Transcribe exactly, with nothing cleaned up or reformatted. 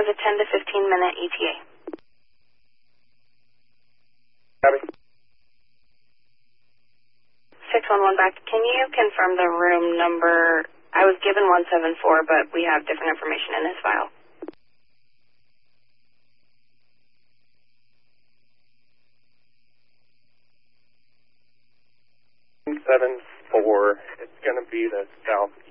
has a ten to fifteen minute E T A. Copy. six one one back. Can you confirm the room number? I was given one seven four, but we have different information in this file. seven four. It's going to be the south